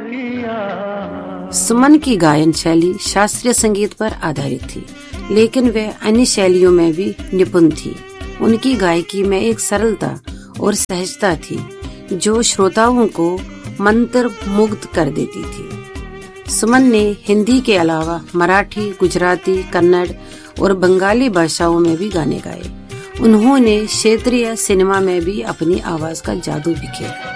सुमन की गायन शैली शास्त्रीय संगीत पर आधारित थी, लेकिन वे अन्य शैलियों में भी निपुण थी। उनकी गायकी में एक सरलता और सहजता थी जो श्रोताओं को मंत्र मुग्ध कर देती थी। सुमन ने हिंदी के अलावा मराठी, गुजराती, कन्नड़ और बंगाली भाषाओं में भी गाने गाए। उन्होंने क्षेत्रीय सिनेमा में भी अपनी आवाज का जादू बिखेरा।